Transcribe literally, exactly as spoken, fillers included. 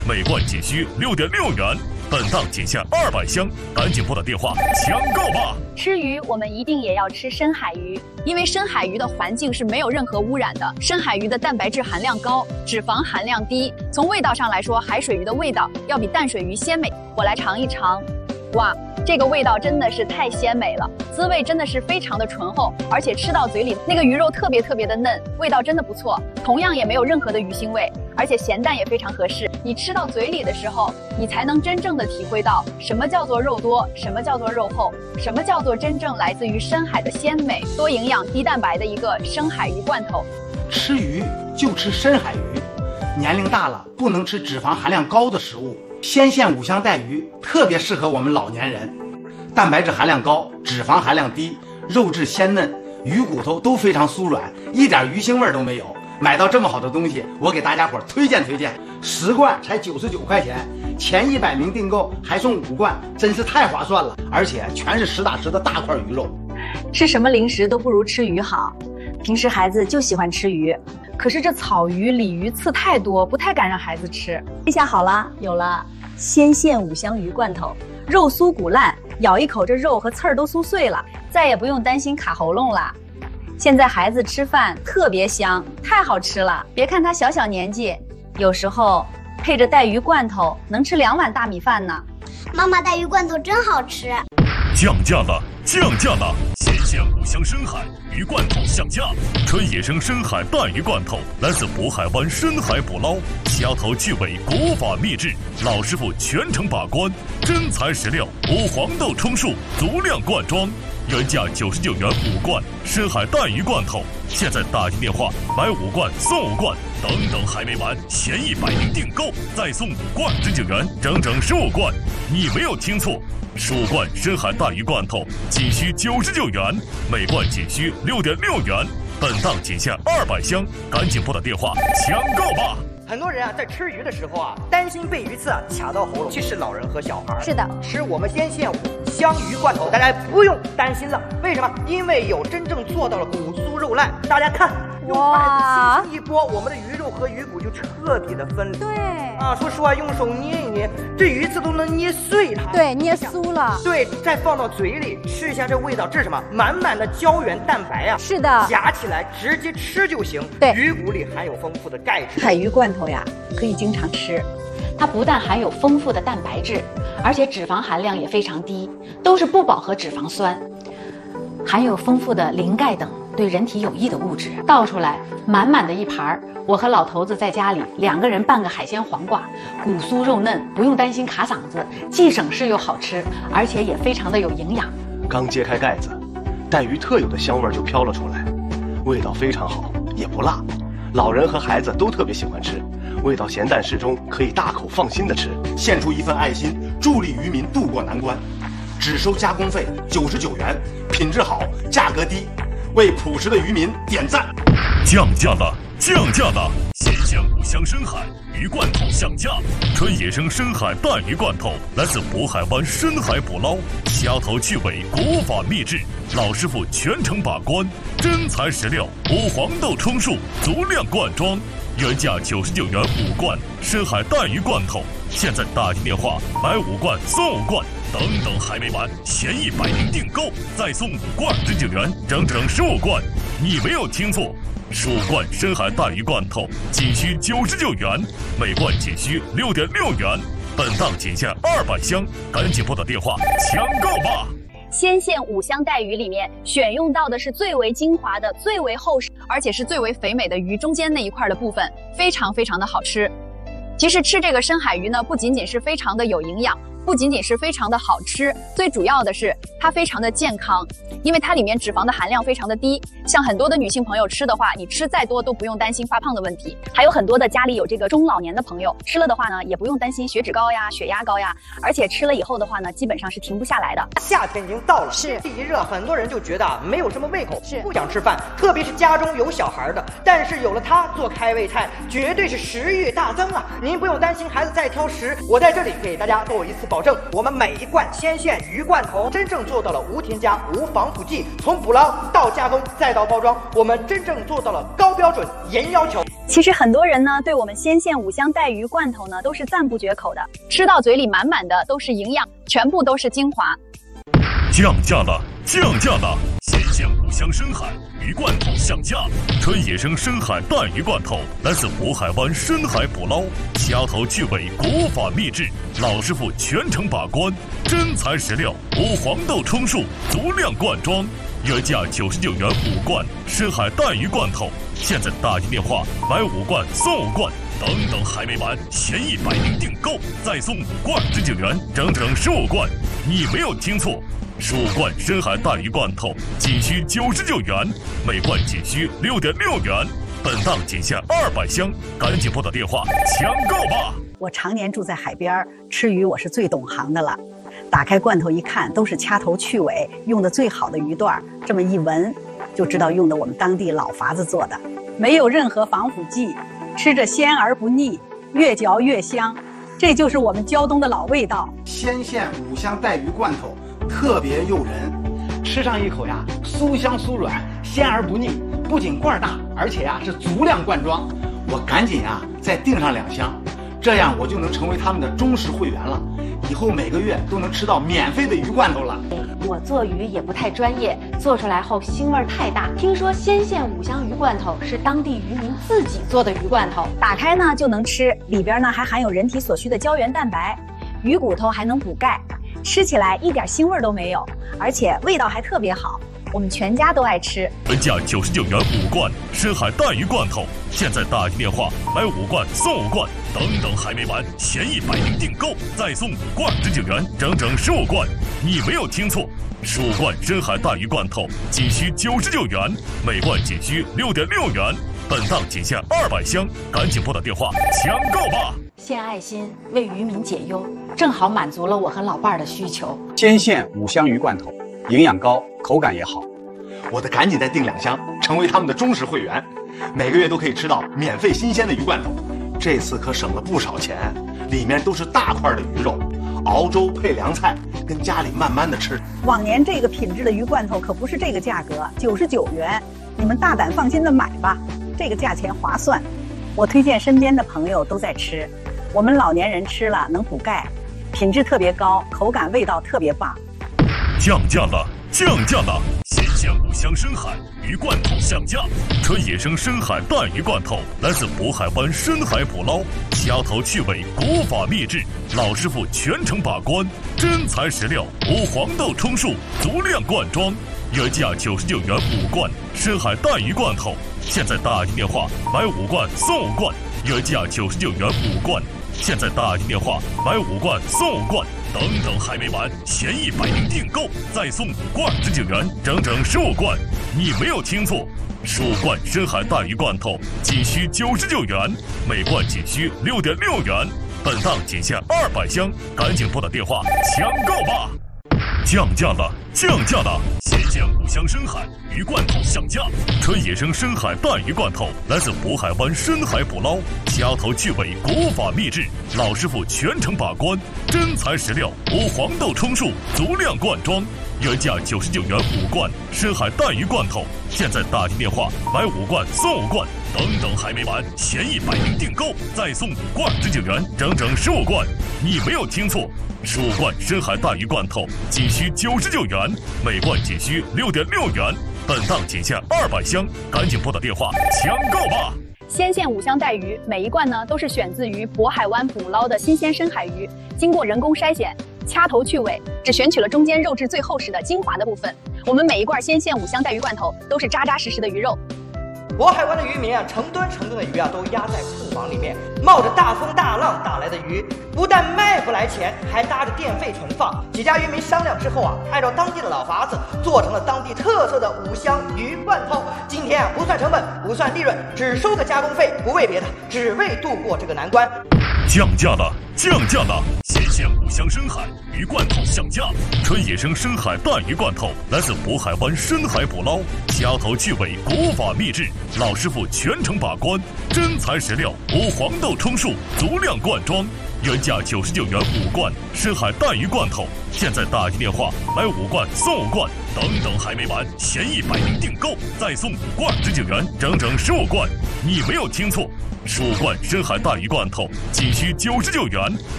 每罐仅需六点六元。本档仅限二百箱，赶紧拨打电话抢购吧！ 吃鱼，我们一定也要吃深海鱼，因为深海鱼的环境是没有任何污染的。深海鱼的蛋白质含量高，脂肪含量低。从味道上来说，海水鱼的味道要比淡水鱼鲜美。我来尝一尝，哇，这个味道真的是太鲜美了，滋味真的是非常的醇厚，而且吃到嘴里那个鱼肉特别特别的嫩，味道真的不错。同样也没有任何的鱼腥味，而且咸淡也非常合适。你吃到嘴里的时候，你才能真正的体会到什么叫做肉多，什么叫做肉厚，什么叫做真正来自于深海的鲜美、多营养、低蛋白的一个深海鱼罐头。 吃鱼就吃深海鱼，年龄大了不能吃脂肪含量高的食物。鲜线五香带鱼特别适合我们老年人，蛋白质含量高，脂肪含量低，肉质鲜嫩，鱼骨头都非常酥软，一点鱼腥味都没有。买到这么好的东西，我给大家伙推荐推荐，十罐才九十九块钱，前一百名订购还送五罐，真是太划算了，而且全是实打实的大块鱼肉。 吃什么零食都不如吃鱼好。平时孩子就喜欢吃鱼，可是这草鱼、鲤鱼刺太多，不太敢让孩子吃。这下好了，有了鲜线五香鱼罐头，肉酥骨烂，咬一口这肉和刺儿都酥碎了，再也不用担心卡喉咙了。现在孩子吃饭特别香，太好吃了。别看他小小年纪，有时候配着带鱼罐头能吃两碗大米饭呢。 妈妈，带鱼罐头真好吃。 降价了，降价了！鲜线五香深海鱼罐头降价，纯野生深海带鱼罐头，来自渤海湾深海捕捞，虾头去尾，国法秘制，老师傅全程把关，真材实料，无黄豆充数，足量灌装。原价九十九元五罐深海带鱼罐头，现在打进电话买五罐送五罐，等等还没完，前一百名订购再送五罐十九元，整整十五罐，你没有听错，十五罐深海带鱼罐头仅需九十九元，每罐仅需六点六元，本档仅限二百箱，赶紧拨打电话抢购吧！ 很多人啊，在吃鱼的时候啊，担心被鱼刺啊卡到喉咙，其实老人和小孩是的， 吃我们鲜线五香鱼罐头，大家不用担心了。为什么？因为有真正做到了骨酥肉烂。大家看，用筷子轻轻一拨，我们的鱼肉和鱼骨就彻底的分离。 对啊，说实话，用手捏一捏，这鱼刺都能捏碎它。 对，捏酥了。 对，再放到嘴里吃一下，这味道，这是什么？满满的胶原蛋白啊！ 是的， 夹起来直接吃就行。 对， 鱼骨里含有丰富的钙质。 海鱼罐头呀，可以经常吃。 它不但含有丰富的蛋白质，而且脂肪含量也非常低，都是不饱和脂肪酸，含有丰富的磷钙等对人体有益的物质。倒出来满满的一盘，我和老头子在家里两个人拌个海鲜黄瓜，骨酥肉嫩，不用担心卡嗓子，既省事又好吃，而且也非常的有营养。 刚揭开盖子，带鱼特有的香味就飘了出来，味道非常好，也不辣，老人和孩子都特别喜欢吃，味道咸淡适中，可以大口放心的吃。 献出一份爱心，助力渔民渡过难关，只收加工费九十九元，品质好，价格低，为朴实的渔民点赞。 降价了，降价了！鲜线五香深海鱼罐头降价，纯野生深海带鱼罐头，来自渤海湾深海捕捞，虾头去尾，国法秘制，老师傅全程把关，真材实料，无黄豆充数，足量灌装。原价九十九元五罐深海带鱼罐头，现在打进电话买五罐送五罐，等等还没完，前一百名订购再送五罐十九元，整整十五罐，你没有听错，十五罐深海带鱼罐头仅需九十九元，每罐仅需六点六元，本档仅限二百箱，赶紧拨打电话抢购吧！ 鲜线五香带鱼里面选用到的是最为精华的、最为厚实，而且是最为肥美的鱼中间那一块的部分，非常非常的好吃。其实吃这个深海鱼呢，不仅仅是非常的有营养，不仅仅是非常的好吃，最主要的是它非常的健康，因为它里面脂肪的含量非常的低。像很多的女性朋友吃的话，你吃再多都不用担心发胖的问题。还有很多的家里有这个中老年的朋友，吃了的话呢，也不用担心血脂高呀、血压高呀，而且吃了以后的话呢，基本上是停不下来的。 夏天已经到了， 是天气一热，很多人就觉得啊没有什么胃口， 是不想吃饭，特别是家中有小孩的。但是有了它做开胃菜，绝对是食欲大增啊！您不用担心孩子再挑食，我在这里给大家做一次保证，我们每一罐鲜线鱼罐头真正做到了无添加、无防腐剂，从捕捞到加工再到包装，我们真正做到了高标准、严要求。 其实很多人呢，对我们鲜县五香带鱼罐头呢，都是赞不绝口的，吃到嘴里满满的都是营养，全部都是精华。 降价了，降价了！鲜县五香深海鱼罐头降价，纯野生深海带鱼罐头，来自渤海湾深海捕捞，虾头去尾，国法秘制，老师傅全程把关，真材实料，无黄豆充数，足量灌装，原价九十九元五罐深海带鱼罐头，现在打进电话买五罐送五罐。等等还没完，前一百名订购再送五罐十九元，整整十五罐，你没有听错，十五罐深海带鱼罐头仅需九十九元，每罐仅需六点六元，本档仅限二百箱，赶紧拨打电话抢购吧！ 我常年住在海边，吃鱼我是最懂行的了。打开罐头一看，都是掐头去尾，用的最好的鱼段，这么一闻就知道用的我们当地老法子做的，没有任何防腐剂。吃着鲜而不腻，越嚼越香，这就是我们胶东的老味道。 鲜县五香带鱼罐头特别诱人，吃上一口呀，酥香酥软，鲜而不腻。不仅罐大，而且呀是足量灌装。我赶紧呀再订上两箱，这样我就能成为他们的忠实会员了。以后每个月都能吃到免费的鱼罐头了。 我做鱼也不太专业，做出来后腥味太大。听说鲜县五香鱼罐头是当地渔民自己做的鱼罐头， 打开呢就能吃，里边呢还含有人体所需的胶原蛋白，鱼骨头还能补钙，吃起来一点腥味都没有，而且味道还特别好，我们全家都爱吃。 原价九十九元五罐深海带鱼罐头，现在打进电话买五罐送五罐，等等还没完，前一百名订购再送五罐十九元，整整十五罐，你没有听错，十五罐深海带鱼罐头仅需九十九元，每罐仅需六点六元，本档仅限二百箱，赶紧拨打电话抢购吧！ 献爱心，为渔民解忧，正好满足了我和老伴儿的需求。 鲜县五香鱼罐头，营养高，口感也好。 我得赶紧再订两箱，成为他们的忠实会员，每个月都可以吃到免费新鲜的鱼罐头。这次可省了不少钱，里面都是大块的鱼肉，熬粥配凉菜，跟家里慢慢的吃。 往年这个品质的鱼罐头可不是这个价格，九十九元，你们大胆放心的买吧，这个价钱划算。我推荐身边的朋友都在吃，我们老年人吃了能补钙，品质特别高，口感味道特别棒。 降价了，降价了！鲜县五香深海鱼罐头降价，纯野生深海带鱼罐头，来自渤海湾深海捕捞，虾头去尾，国法秘制，老师傅全程把关，真材实料，无黄豆充数，足量灌装，原价九十九元五罐深海带鱼罐头，现在打进电话买五罐送五罐，原价九十九元五罐，现在打进电话买五罐送五罐。等等还没完，前一百名订购再送五罐十九元，整整十五罐，你没有听错，十五罐深海带鱼罐头仅需九十九元，每罐仅需六点六元，本档仅限二百箱，赶紧拨打电话抢购吧！降价了，降价了！鲜县五香深海鱼罐头降价，纯野生深海带鱼罐头，来自渤海湾深海捕捞，虾头去尾，国法秘制，老师傅全程把关，真材实料，无黄豆充数，足量灌装，原价九十九元五罐深海带鱼罐头，现在打进电话买五罐送五罐，等等还没完，前一百名订购再送五罐十九元，整整十五罐，你没有听错，十五罐深海带鱼罐头仅需九十九元，每罐仅需六点六元，本档仅限二百箱，赶紧拨打电话抢购吧！ 鲜县五香带鱼，每一罐呢都是选自于渤海湾捕捞的新鲜深海鱼，经过人工筛选，掐头去尾，只选取了中间肉质最厚实的精华的部分。我们每一罐鲜县五香带鱼罐头都是扎扎实实的鱼肉。 渤海湾的渔民啊，成吨成吨的鱼啊，都压在库房里面，冒着大风大浪打来的鱼，不但卖不来钱，还搭着电费存放。几家渔民商量之后啊，按照当地的老法子，做成了当地特色的五香鱼罐头。今天啊，不算成本，不算利润，只收个加工费，不为别的，只为度过这个难关。 降价了，降价了！鲜鲜五香深海鱼罐头上架，纯野生深海带鱼罐头来自渤海湾深海捕捞，虾头去尾，国法秘制，老师傅全程把关，真材实料，无黄豆充数，足量灌装。原价九十九元五罐深海带鱼罐头，现在打一电话买五罐送五罐，等等还没完，前一百名订购再送五罐十九元，整整十五罐，你没有听错，十五罐深海带鱼罐头仅需九十九元。